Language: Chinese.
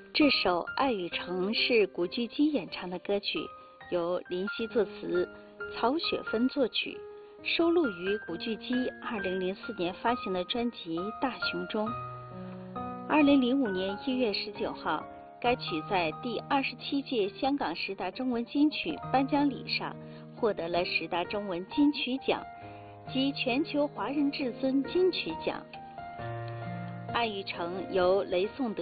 这首《爱与诚》是古巨基演唱的歌曲，由林夕作词，曹雪芬作曲，收录于古巨基2004年发行的专辑《大雄》中。2005年1月19号，该曲在第27届香港10大中文金曲颁奖礼上获得了10大中文金曲奖及全球华人至尊金曲奖。《爱与诚》由雷颂德